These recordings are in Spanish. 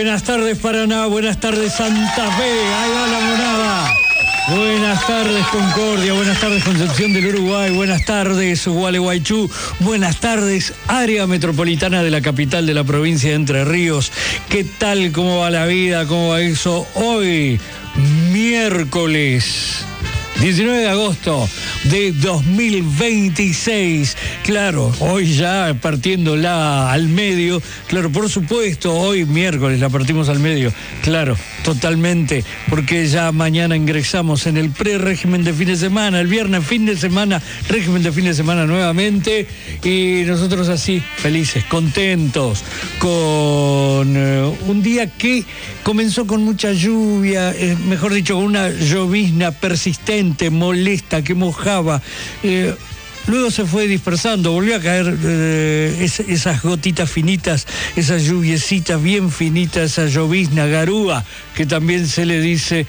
Buenas tardes Paraná, buenas tardes Santa Fe, ahí va la monada. Buenas tardes Concordia, buenas tardes Concepción del Uruguay, buenas tardes Gualeguaychú, buenas tardes área metropolitana de la capital de la provincia de Entre Ríos. ¿Qué tal? ¿Cómo va la vida? ¿Cómo va eso? Hoy, miércoles 19 de agosto de 2026. Claro, hoy ya partiéndola al medio. Claro, por supuesto, hoy miércoles la partimos al medio. Claro, totalmente, porque ya mañana ingresamos en el pre-régimen de fin de semana. El viernes, fin de semana, régimen de fin de semana nuevamente. Y nosotros así, felices, contentos, con un día que comenzó con mucha lluvia, mejor dicho, con una llovizna persistente, molesta, que mojaba. Luego se fue dispersando, volvió a caer esas gotitas finitas, esas lluviecitas bien finitas, esa llovizna, garúa, que también se le dice.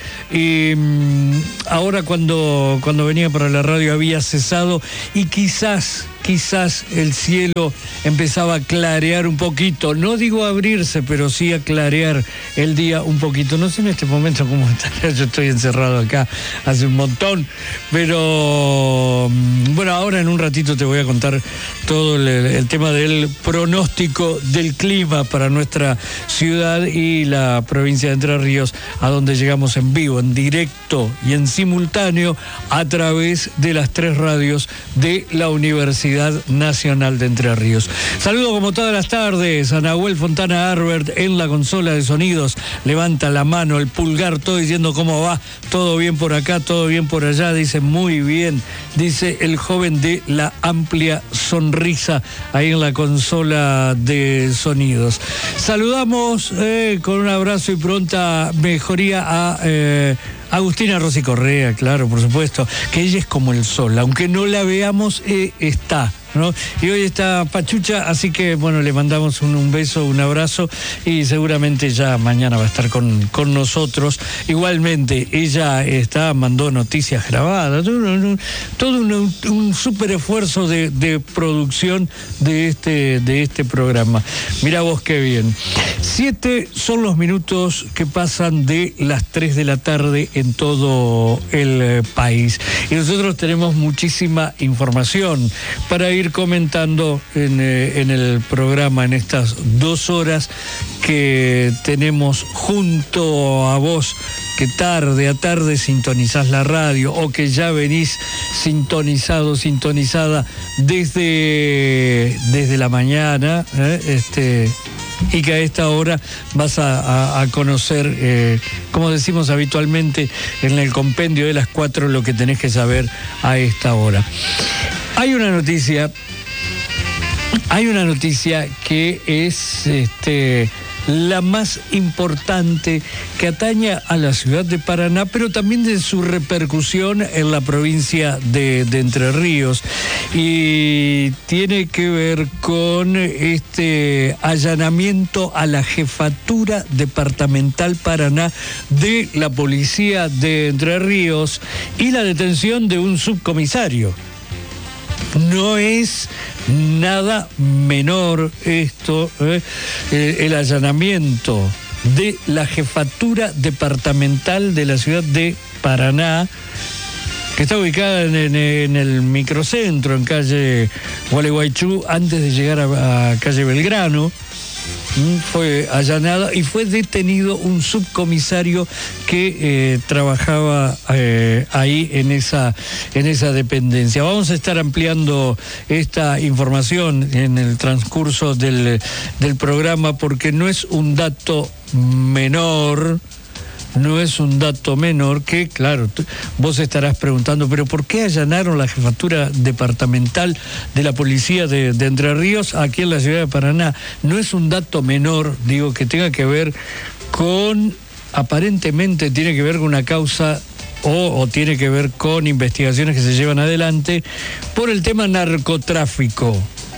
Ahora cuando venía para la radio había cesado y quizás el cielo empezaba a clarear un poquito. No digo abrirse, pero sí a clarear el día un poquito. No sé en este momento cómo está. Yo estoy encerrado acá hace un montón. Pero bueno, ahora en un ratito te voy a contar todo el tema del pronóstico del clima para nuestra ciudad y la provincia de Entre Ríos, a donde llegamos en vivo, en directo y en simultáneo a través de las 3 radios de la Universidad Nacional de Entre Ríos. Saludo como todas las tardes a Nahuel Fontana Arbert en la consola de sonidos. Levanta la mano, el pulgar, todo diciendo cómo va. Todo bien por acá, todo bien por allá. Dice muy bien, dice el joven de la amplia sonrisa ahí en la consola de sonidos. Saludamos con un abrazo y pronta mejoría a Agustina Rossi Correa, claro, por supuesto, que ella es como el sol, aunque no la veamos, está, ¿no? Y hoy está Pachucha, así que bueno, le mandamos un beso, un abrazo, y seguramente ya mañana va a estar con nosotros. Igualmente, ella mandó noticias grabadas, todo un súper esfuerzo de producción de este programa. Mirá vos qué bien. 7 son los minutos que pasan de las 3 de la tarde en todo el país. Y nosotros tenemos muchísima información para ir comentando en el programa, en estas 2 horas que tenemos junto a vos, que tarde a tarde sintonizás la radio o que ya venís sintonizada desde la mañana, y que a esta hora vas a conocer, como decimos habitualmente en el compendio de las 4, lo que tenés que saber a esta hora. Hay una noticia que es la más importante, que atañe a la ciudad de Paraná, pero también de su repercusión en la provincia de Entre Ríos, y tiene que ver con este allanamiento a la Jefatura Departamental Paraná de la Policía de Entre Ríos y la detención de un subcomisario. No es nada menor esto, el allanamiento de la Jefatura Departamental de la ciudad de Paraná, que está ubicada en el microcentro, en calle Gualeguaychú, antes de llegar a calle Belgrano. Fue allanada y fue detenido un subcomisario que trabajaba ahí en esa dependencia. Vamos a estar ampliando esta información en el transcurso del programa, porque no es un dato menor. No es un dato menor que, claro, vos estarás preguntando, pero ¿por qué allanaron la Jefatura Departamental de la Policía de Entre Ríos aquí en la ciudad de Paraná? No es un dato menor, digo, que tenga que ver con, aparentemente tiene que ver con una causa o tiene que ver con investigaciones que se llevan adelante por el tema narcotráfico.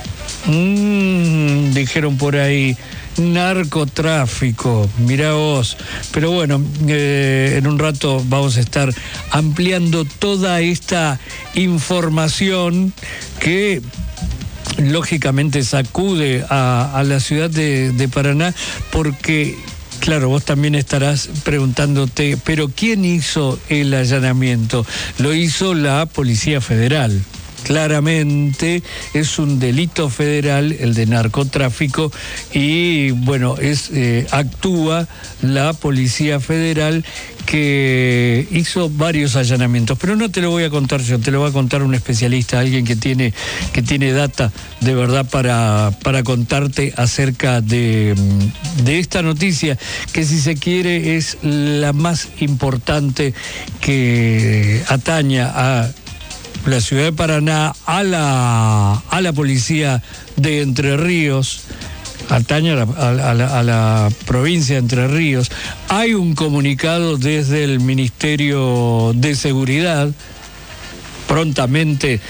Dijeron por ahí. Narcotráfico, mirá vos. Pero bueno, en un rato vamos a estar ampliando toda esta información que lógicamente sacude a la ciudad de Paraná, porque Claro, vos también estarás preguntándote, ¿pero quién hizo el allanamiento? Lo hizo la Policía Federal. Claramente es un delito federal el de narcotráfico y bueno, actúa la Policía Federal que hizo varios allanamientos, pero no te lo voy a contar yo, te lo va a contar un especialista, alguien que tiene data de verdad para contarte acerca de esta noticia, que si se quiere es la más importante que ataña a la ciudad de Paraná, a la policía de Entre Ríos, atañe a la provincia de Entre Ríos. Hay un comunicado desde el Ministerio de Seguridad, prontamente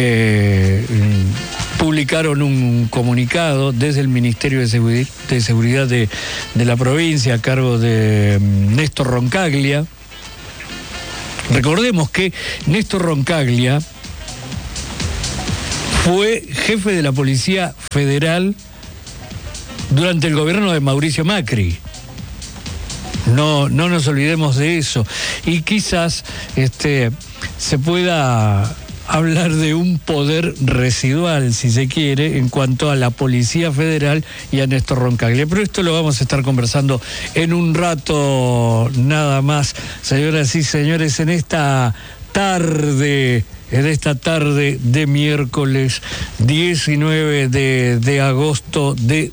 publicaron un comunicado desde el Ministerio de Seguridad de la provincia a cargo de Néstor Roncaglia. Recordemos que Néstor Roncaglia fue jefe de la Policía Federal durante el gobierno de Mauricio Macri. No nos olvidemos de eso. Y quizás se pueda hablar de un poder residual, si se quiere, en cuanto a la Policía Federal y a Néstor Roncaglia. Pero esto lo vamos a estar conversando en un rato nada más. Señoras y señores, en esta tarde de miércoles 19 de agosto de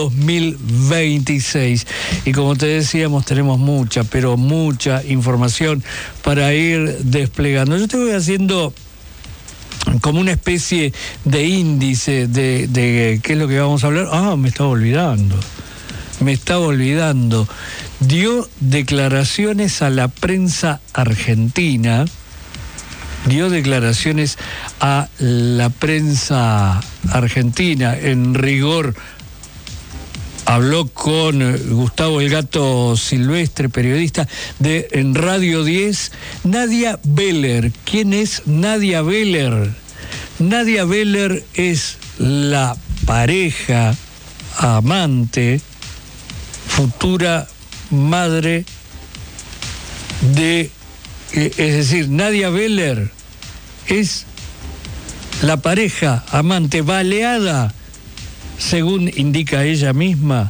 2026. Y como te decíamos, tenemos mucha, pero mucha información para ir desplegando. Yo te voy haciendo como una especie de índice de qué es lo que vamos a hablar. Me estaba olvidando. Dio declaraciones a la prensa argentina. En rigor, habló con Gustavo El Gato Silvestre, periodista en Radio 10, Nadia Beller. ¿Quién es Nadia Beller? Nadia Beller es la pareja, amante, futura madre es decir, Nadia Beller es la pareja, amante, baleada, según indica ella misma,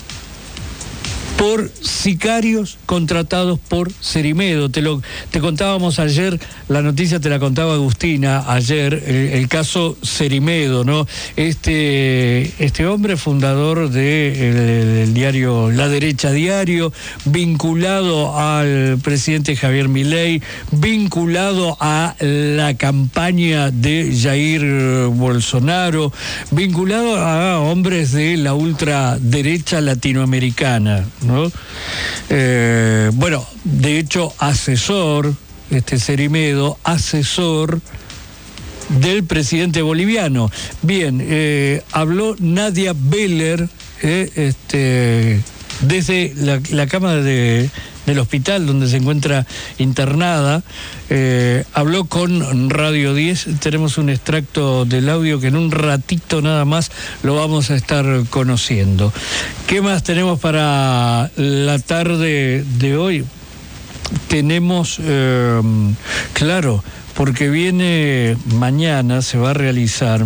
por sicarios contratados por Cerimedo. Te contábamos ayer, la noticia te la contaba Agustina ayer, el caso Cerimedo, ¿no? Este hombre fundador del diario La Derecha Diario, vinculado al presidente Javier Milei, vinculado a la campaña de Jair Bolsonaro, vinculado a hombres de la ultraderecha latinoamericana, ¿no? Bueno, de hecho, asesor, Cerimedo, asesor del presidente boliviano. Bien, habló Nadia Beller desde la cama del hospital donde se encuentra internada. Habló con Radio 10. Tenemos un extracto del audio que en un ratito nada más lo vamos a estar conociendo. ¿Qué más tenemos para la tarde de hoy? Tenemos, claro, porque viene mañana, se va a realizar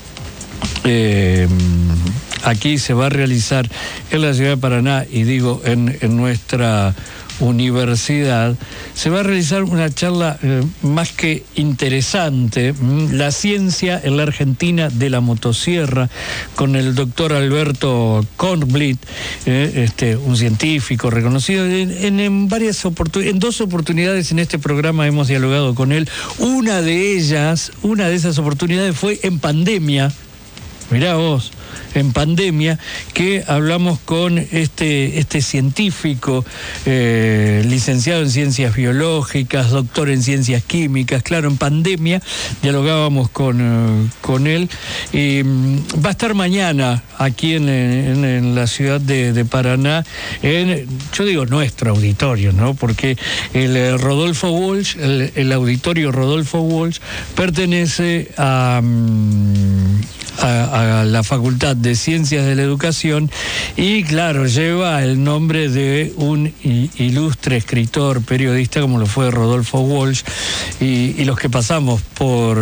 aquí se va a realizar en la ciudad de Paraná, y digo en nuestra universidad, se va a realizar una charla más que interesante, la ciencia en la Argentina de la motosierra, con el doctor Alberto Kornblit, un científico reconocido. En dos oportunidades en este programa hemos dialogado con él. Una de esas oportunidades fue en pandemia. Mirá vos, en pandemia, que hablamos con este científico, licenciado en ciencias biológicas, doctor en ciencias químicas. Claro, en pandemia dialogábamos con él, y va a estar mañana aquí en la ciudad de Paraná, yo digo nuestro auditorio, ¿no? Porque el Rodolfo Walsh, el auditorio Rodolfo Walsh, pertenece a la Facultad de Ciencias de la Educación, y claro, lleva el nombre de un ilustre escritor, periodista, como lo fue Rodolfo Walsh, y los que pasamos por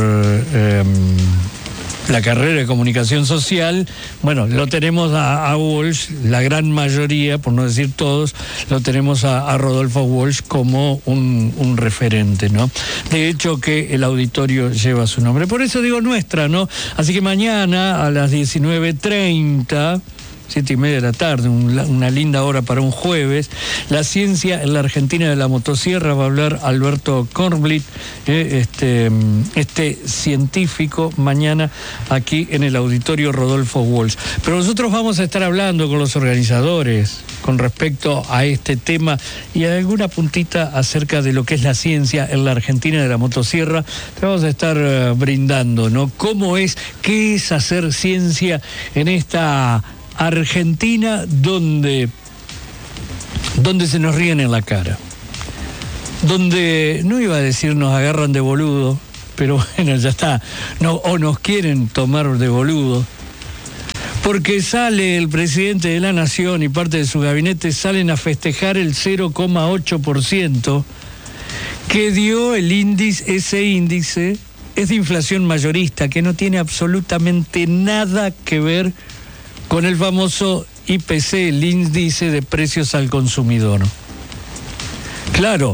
la carrera de comunicación social, bueno, lo tenemos a Walsh, la gran mayoría, por no decir todos, lo tenemos a Rodolfo Walsh como un referente, ¿no? De hecho, que el auditorio lleva su nombre. Por eso digo nuestra, ¿no? Así que mañana a las 19:30... 7:30 de la tarde, una linda hora para un jueves. La ciencia en la Argentina de la motosierra, va a hablar Alberto Kornblit, este científico, mañana aquí en el auditorio Rodolfo Walsh. Pero nosotros vamos a estar hablando con los organizadores con respecto a este tema y alguna puntita acerca de lo que es la ciencia en la Argentina de la motosierra. Te vamos a estar brindando, ¿no? ¿Qué es hacer ciencia en esta Argentina donde se nos ríen en la cara, donde, no iba a decir nos agarran de boludo, pero bueno, ya está, no, o nos quieren tomar de boludo, porque sale el presidente de la Nación y parte de su gabinete salen a festejar el 0,8% que dio el índice. Ese índice es de inflación mayorista, que no tiene absolutamente nada que ver con el famoso IPC, el índice de precios al consumidor. Claro,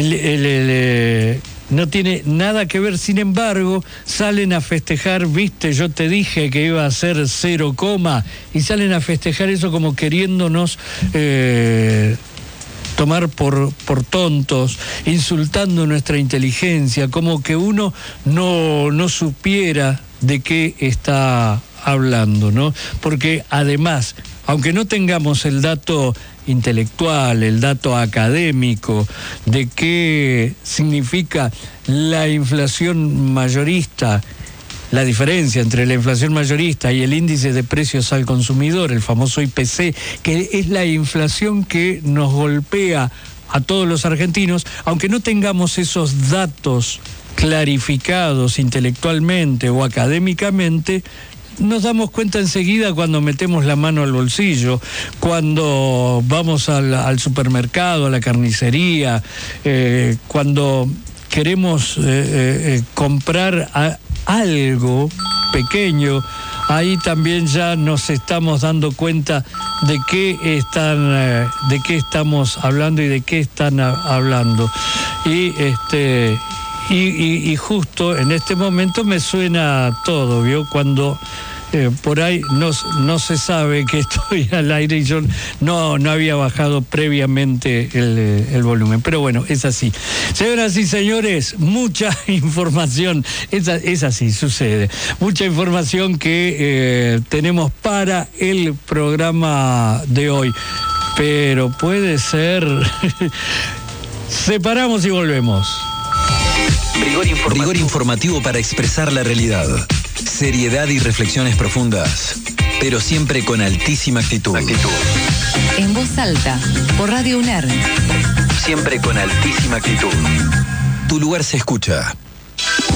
no tiene nada que ver, sin embargo, salen a festejar, viste, yo te dije que iba a ser 0, y salen a festejar eso como queriéndonos tomar por tontos, insultando nuestra inteligencia, como que uno no supiera de qué está hablando, ¿no? Porque además, aunque no tengamos el dato intelectual, el dato académico de qué significa la inflación mayorista, la diferencia entre la inflación mayorista y el índice de precios al consumidor, el famoso IPC, que es la inflación que nos golpea a todos los argentinos, aunque no tengamos esos datos clarificados intelectualmente o académicamente, nos damos cuenta enseguida cuando metemos la mano al bolsillo, cuando vamos al supermercado, a la carnicería, cuando queremos comprar algo pequeño. Ahí también ya nos estamos dando cuenta de qué estamos hablando y de qué están hablando. Y justo en este momento me suena todo, ¿vio? Cuando por ahí no se sabe que estoy al aire y yo no había bajado previamente el volumen. Pero bueno, es así. Señoras y señores, mucha información, es así, sucede. Mucha información que tenemos para el programa de hoy. Pero puede ser... Separamos y volvemos. Rigor informativo para expresar la realidad. Seriedad y reflexiones profundas, pero siempre con altísima actitud. En voz alta, por Radio UNER. Siempre con altísima actitud. Tu lugar se escucha.